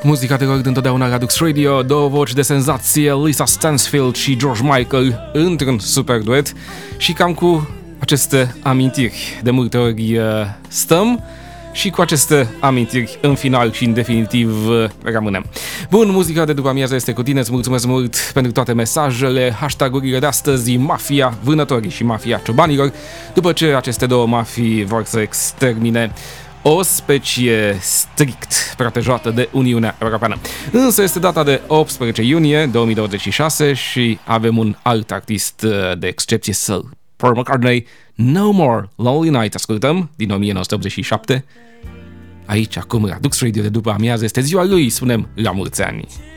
Muzica de rog întotdeauna la Dux Radio, două voci de senzație, Lisa Stansfield și George Michael într-un super duet și cam cu aceste amintiri. De multe ori stăm și cu aceste amintiri în final și în definitiv rămânem. Bun, muzica de după amiază este cu tine, îți mulțumesc mult pentru toate mesajele, hashtag-urile de astăzi, mafia vânătorii și mafia ciobanilor, după ce aceste două mafii vor să extermine o specie strict protejată de Uniunea Europeană. Însă este data de 18 iunie 2026 și avem un alt artist de excepție, Sir Paul McCartney, No More Lonely Night, ascultăm, din 1987. Aici, acum, la Dux Radio de după amiază, este ziua lui, spunem la mulți ani.